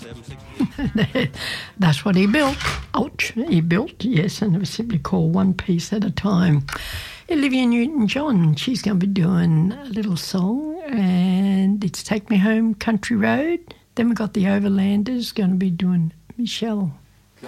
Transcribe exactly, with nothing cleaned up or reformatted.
That's what he built. Ouch, he built, yes, and it was simply called One Piece at a Time. Olivia Newton-John, she's going to be doing a little song, and it's Take Me Home Country Road. Then we've got the Overlanders going to be doing Michelle.